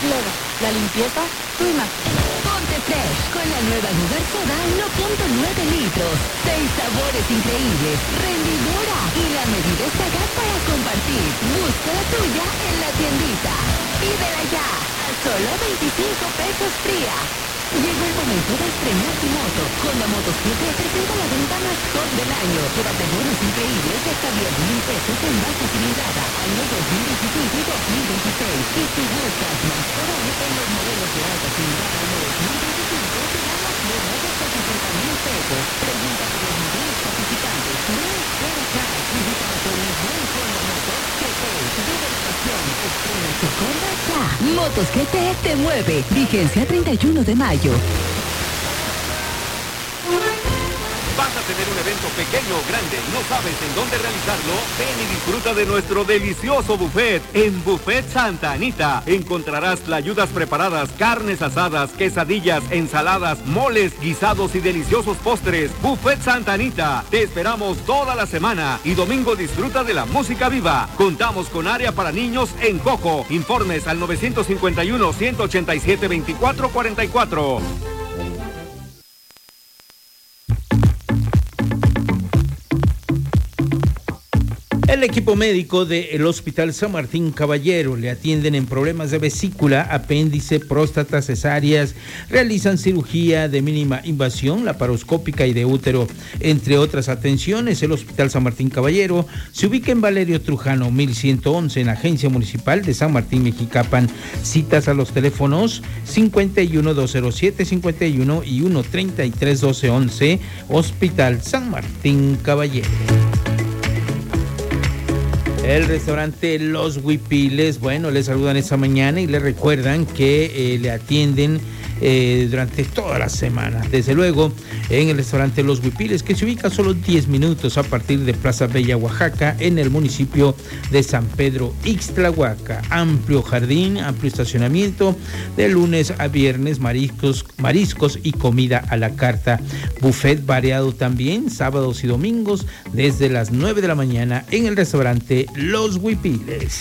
Leva, la limpieza, tu imagen. Ponte fresh con la nueva Google Soda 1.9 litros. 6 sabores increíbles, rendidora y la medida exacta para compartir. Busca la tuya en la tiendita. Pídela ya, a solo 25 pesos fría. Llegó el momento de estrenar tu moto. Honda Motos GT presenta la venta más hot del año. Llévate bonos increíbles de hasta 10,000 pesos en base ilimitada. Año 2025 y 2026. Y si buscas más poder en los modelos de alta cilindrada año 2025, te dan las bonos de hasta 60,000 pesos. Pregunta por los modelos participantes. No esperes más. Visita nuestro mismo en Honda Motos GT. Vive la pasión. Estrena tu Honda ya. Motos GT te mueve. Vigencia 31 de mayo. ¿Vas a tener un evento pequeño o grande y no sabes en dónde realizarlo? Ven y disfruta de nuestro delicioso buffet en Buffet Santa Anita. Encontrarás tlayudas preparadas, carnes asadas, quesadillas, ensaladas, moles, guisados y deliciosos postres. Buffet Santa Anita. Te esperamos toda la semana y domingo disfruta de la música viva. Contamos con área para niños en Coco. Informes al 951-187-2444. El equipo médico del Hospital San Martín Caballero le atienden en problemas de vesícula, apéndice, próstata, cesáreas, realizan cirugía de mínima invasión, laparoscópica y de útero, entre otras atenciones. El Hospital San Martín Caballero se ubica en Valerio Trujano 1111 en la Agencia Municipal de San Martín Mexicapan. Citas a los teléfonos 51-207-51 y 1-33-12-11. Hospital San Martín Caballero. El restaurante Los Huipiles, bueno, les saludan esta mañana y les recuerdan que le atienden durante toda la semana. Desde luego, en el restaurante Los Huipiles, que se ubica a solo 10 minutos a partir de Plaza Bella, Oaxaca, en el municipio de San Pedro Ixtlahuaca. Amplio jardín, amplio estacionamiento, de lunes a viernes, mariscos y comida a la carta. Buffet variado también, sábados y domingos, desde las 9 de la mañana en el restaurante Los Huipiles.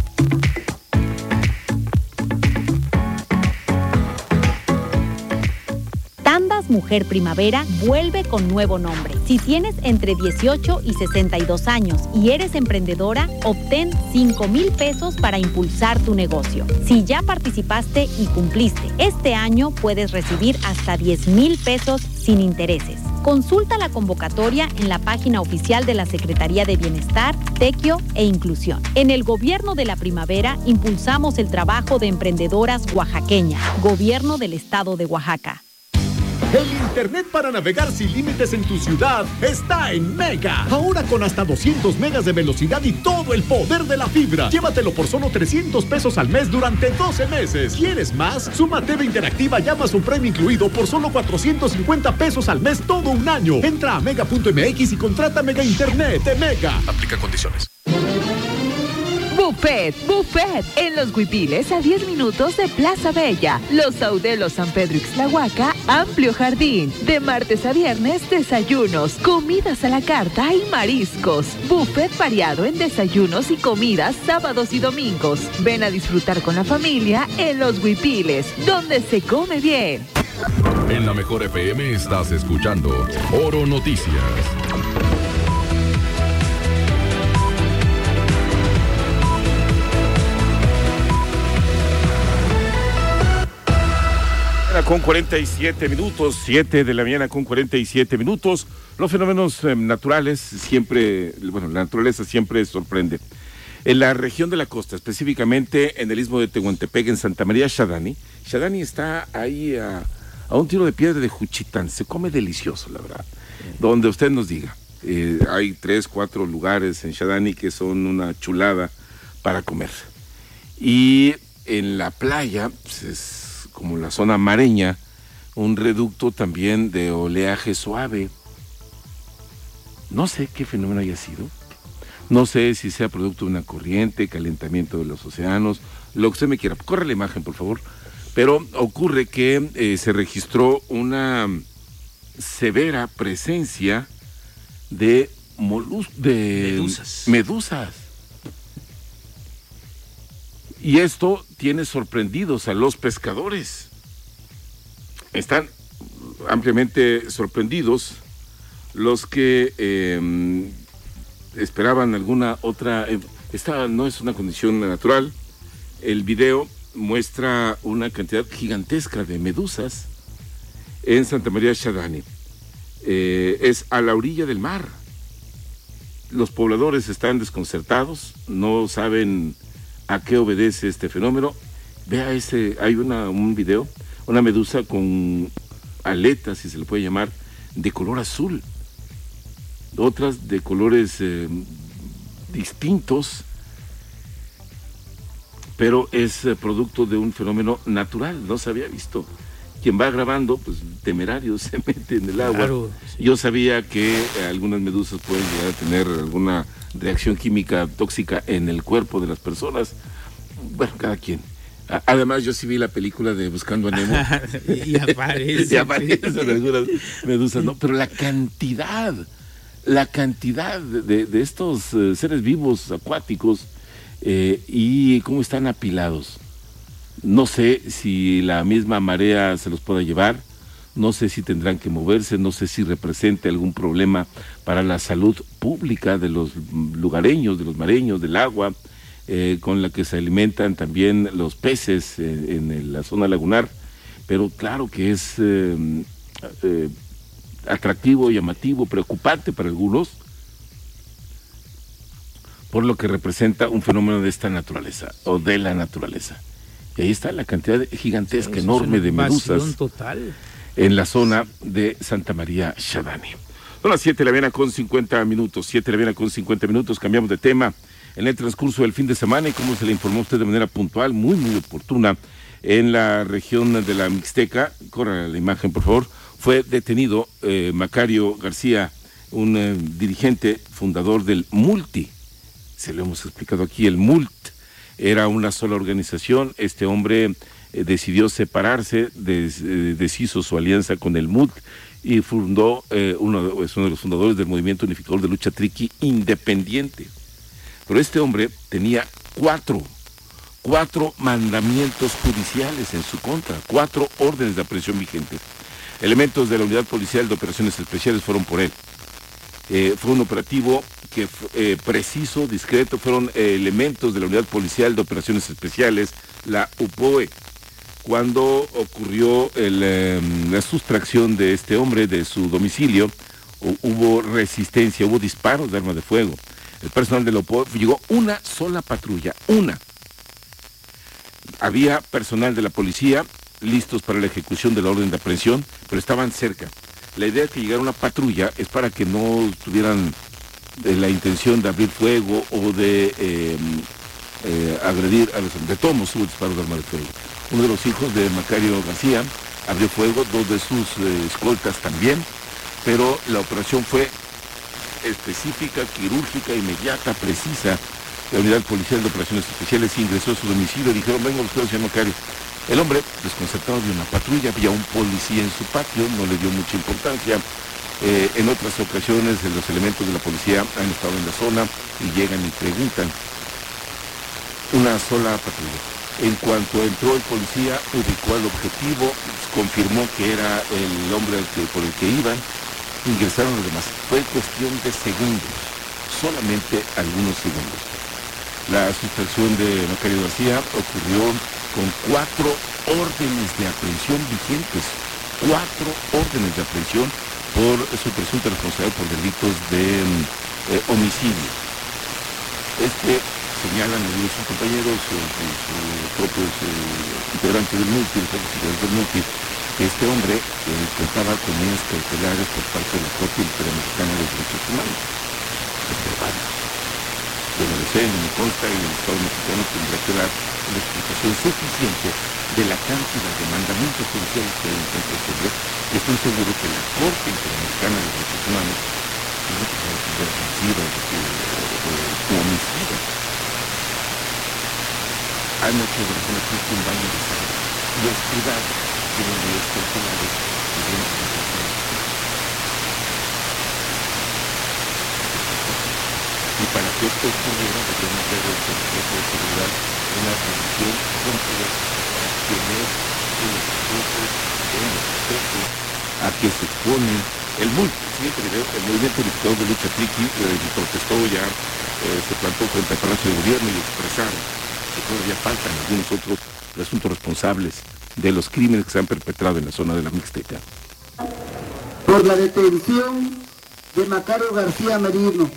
Tandas Mujer Primavera vuelve con nuevo nombre. Si tienes entre 18 y 62 años y eres emprendedora, obtén 5,000 pesos para impulsar tu negocio. Si ya participaste y cumpliste, este año puedes recibir hasta 10,000 pesos sin intereses. Consulta la convocatoria en la página oficial de la Secretaría de Bienestar, Tequio e Inclusión. En el Gobierno de la Primavera impulsamos el trabajo de emprendedoras oaxaqueñas. Gobierno del Estado de Oaxaca. El internet para navegar sin límites en tu ciudad está en Mega. Ahora con hasta 200 megas de velocidad y todo el poder de la fibra. Llévatelo por solo 300 pesos al mes durante 12 meses. ¿Quieres más? Suma TV interactiva y Amazon Prime incluido por solo 450 pesos al mes todo un año. Entra a mega.mx y contrata Mega Internet de Mega. Aplica condiciones. Buffet en Los Huipiles a 10 minutos de Plaza Bella. Los Audelos San Pedro Ixtlahuaca, amplio jardín. De martes a viernes, desayunos, comidas a la carta y mariscos. Buffet variado en desayunos y comidas sábados y domingos. Ven a disfrutar con la familia en Los Huipiles, donde se come bien. En la Mejor FM estás escuchando Oro Noticias. Con 47 minutos, 7 de la mañana con 47 minutos. Los fenómenos naturales siempre, bueno, la naturaleza siempre sorprende. En la región de la costa, específicamente en el istmo de Tehuantepec, en Santa María Xadani. Xadani está ahí a un tiro de piedra de Juchitán. Se come delicioso, la verdad. Donde usted nos diga. Hay 3, 4 lugares en Xadani que son una chulada para comer. Y en la playa, pues es como la zona mareña, un reducto también de oleaje suave. No sé qué fenómeno haya sido. No sé si sea producto de una corriente, calentamiento de los océanos, lo que usted me quiera. Corre la imagen, por favor. Pero ocurre que se registró una severa presencia de medusas. Y esto tiene sorprendidos a los pescadores. Están ampliamente sorprendidos los que esperaban alguna otra. Esta no es una condición natural. El video muestra una cantidad gigantesca de medusas en Santa María Shadani. Es a la orilla del mar. Los pobladores están desconcertados, no saben a qué obedece este fenómeno. Vea hay un video, una medusa con aletas, si se le puede llamar, de color azul, otras de colores distintos, pero es producto de un fenómeno natural, no se había visto. Quien va grabando, pues temerario, se mete en el agua. Claro, sí. Yo sabía que algunas medusas pueden llegar a tener alguna reacción química tóxica en el cuerpo de las personas. Bueno, cada quien. Además, yo sí vi la película de Buscando a Nemo. y aparecen algunas medusas, ¿no? Pero la cantidad de estos seres vivos acuáticos y cómo están apilados. No sé si la misma marea se los pueda llevar, no sé si tendrán que moverse, no sé si represente algún problema para la salud pública de los lugareños, de los mareños, del agua, con la que se alimentan también los peces en la zona lagunar, pero claro que es atractivo, llamativo, preocupante para algunos, por lo que representa un fenómeno de esta naturaleza, o de la naturaleza. Y ahí está la cantidad gigantesca, enorme de medusas total en la zona de Santa María Shadani. Son las 7 de la mañana con 50 minutos, 7 de la mañana con 50 minutos, cambiamos de tema. En el transcurso del fin de semana, y como se le informó a usted de manera puntual, muy, muy oportuna, en la región de la Mixteca, corra la imagen por favor, fue detenido Macario García, un dirigente fundador del Multi. Se lo hemos explicado aquí, el MULT era una sola organización. Este hombre decidió separarse, deshizo su alianza con el MULT y fundó, es uno de los fundadores del Movimiento Unificador de Lucha Triqui Independiente. Pero este hombre tenía cuatro mandamientos judiciales en su contra, 4 órdenes de aprehensión vigentes. Elementos de la Unidad Policial de Operaciones Especiales fueron por él. Fue un operativo que preciso, discreto, fueron elementos de la Unidad Policial de Operaciones Especiales, la UPOE, cuando ocurrió la sustracción de este hombre de su domicilio. Hubo resistencia, hubo disparos de arma de fuego. El personal de la UPOE llegó una sola patrulla, una. Había personal de la policía listos para la ejecución de la orden de aprehensión, pero estaban cerca. La idea de que llegara una patrulla es para que no tuvieran la intención de abrir fuego o de agredir a los... De todos modos hubo disparos de arma de fuego. Uno de los hijos de Macario García abrió fuego, 2 de sus escoltas también, pero la operación fue específica, quirúrgica, inmediata, precisa. La Unidad Policial de Operaciones Especiales ingresó a su domicilio y dijeron: venga usted, señor Macario. El hombre, desconcertado, vio una patrulla, había un policía en su patio, no le dio mucha importancia. En otras ocasiones los elementos de la policía han estado en la zona y llegan y preguntan. Una sola patrulla. En cuanto entró el policía, ubicó al objetivo, confirmó que era el hombre por el que iban, ingresaron los demás. Fue cuestión de segundos, solamente algunos segundos. La sustracción de Macario García ocurrió con 4 órdenes de aprehensión vigentes, 4 órdenes de aprehensión por su presunta responsabilidad por delitos de homicidio. Señalan algunos sus compañeros, sus propios integrantes del MULTI, que este hombre contaba con medidas cautelares por parte de la Corte Interamericana de Derechos Humanos. De la DC, me consta, y el Estado mexicano tendrá que dar una explicación suficiente de la cantidad de mandamientos judiciales que hay en contra de él. Y estoy seguro que la Corte Interamericana de Derechos Humanos tiene que ser defensiva o homicida. Han hecho de la justicia un baño de sangre. Los privados tienen medidas cautelares que vienen a y para que que esto ocurriera, debemos ver el Consejo de Seguridad una revisión completa para tener los recursos en respecto a que se expone el siguiente video, el movimiento unificador de lucha triqui protestó ya, se plantó frente al Palacio de Gobierno y expresaron que todavía faltan algunos otros presuntos responsables de los crímenes que se han perpetrado en la zona de la Mixteca. Por la detención de Macario García Merino,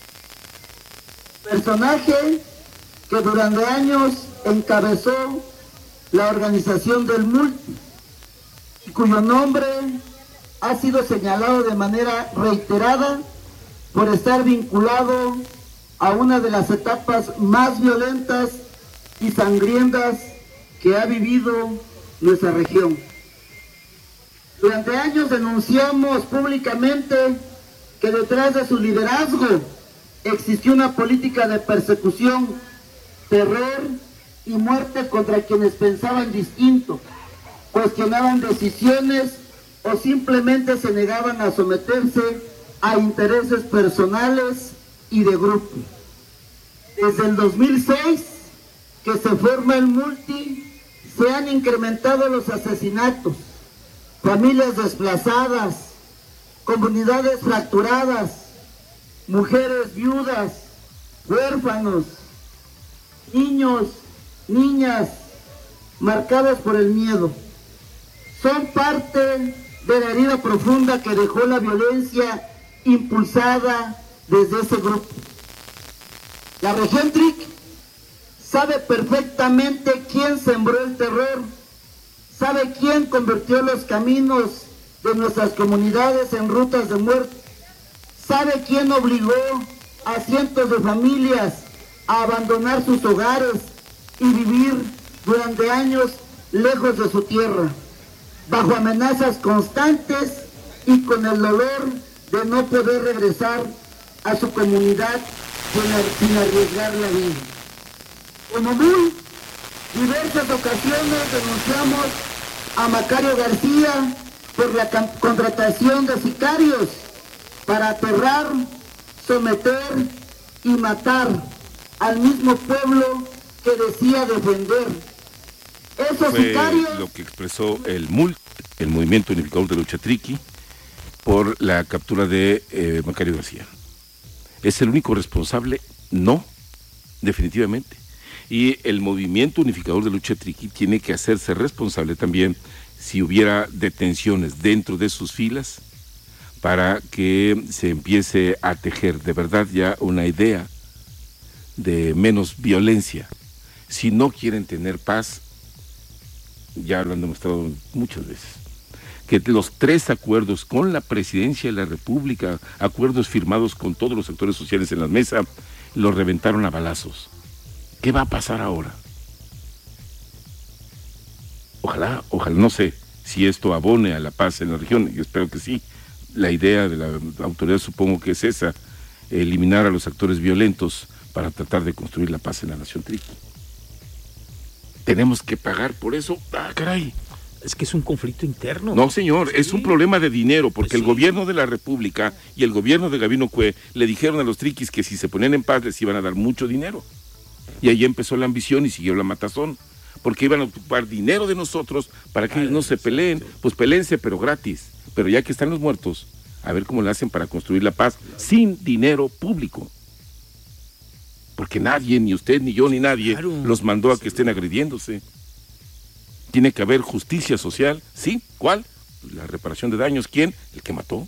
personaje que durante años encabezó la organización del Multi y cuyo nombre ha sido señalado de manera reiterada por estar vinculado a una de las etapas más violentas y sangrientas que ha vivido nuestra región. Durante años denunciamos públicamente que detrás de su liderazgo existió una política de persecución, terror y muerte contra quienes pensaban distinto, cuestionaban decisiones o simplemente se negaban a someterse a intereses personales y de grupo. Desde el 2006 que se forma el Multi, se han incrementado los asesinatos, familias desplazadas, comunidades fracturadas, mujeres viudas, huérfanos, niños, niñas, marcados por el miedo. Son parte de la herida profunda que dejó la violencia impulsada desde ese grupo. La región TRIC sabe perfectamente quién sembró el terror, sabe quién convirtió los caminos de nuestras comunidades en rutas de muerte, sabe quién obligó a cientos de familias a abandonar sus hogares y vivir durante años lejos de su tierra, bajo amenazas constantes y con el dolor de no poder regresar a su comunidad sin arriesgar la vida. Como muy diversas ocasiones denunciamos a Macario García por la contratación de sicarios para aterrar, someter y matar al mismo pueblo que decía defender. Esos Fue sicarios... lo que expresó el Movimiento Unificador de Lucha Triqui, por la captura de Macario García. ¿Es el único responsable? No, definitivamente. Y el Movimiento Unificador de Lucha Triqui tiene que hacerse responsable también si hubiera detenciones dentro de sus filas para que se empiece a tejer de verdad ya una idea de menos violencia. Si no quieren tener paz, ya lo han demostrado muchas veces, que los 3 acuerdos con la Presidencia de la República, acuerdos firmados con todos los sectores sociales en la mesa, los reventaron a balazos. ¿Qué va a pasar ahora? Ojalá, no sé si esto abone a la paz en la región, yo espero que sí. La idea de la autoridad supongo que es esa, eliminar a los actores violentos para tratar de construir la paz en la nación triqui. ¿Tenemos que pagar por eso? ¡Ah, caray! Es que es un conflicto interno. No, señor, sí. Es un problema de dinero, porque pues sí. El gobierno de la República y el gobierno de Gabino Cue le dijeron a los triquis que si se ponían en paz les iban a dar mucho dinero. Y ahí empezó la ambición y siguió la matazón, porque iban a ocupar dinero de nosotros para que ellos no se peleen. Pues peléense, pero gratis. Pero ya que están los muertos, a ver cómo le hacen para construir la paz sin dinero público. Porque nadie, ni usted, ni yo, ni nadie, los mandó a que estén agrediéndose. Tiene que haber justicia social, ¿sí? ¿Cuál? La reparación de daños. ¿Quién? El que mató.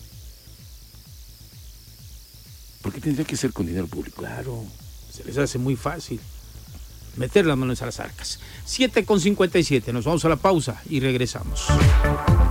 ¿Por qué tendría que ser con dinero público? Claro, se les hace muy fácil meter las manos a las arcas. 7:57, nos vamos a la pausa y regresamos.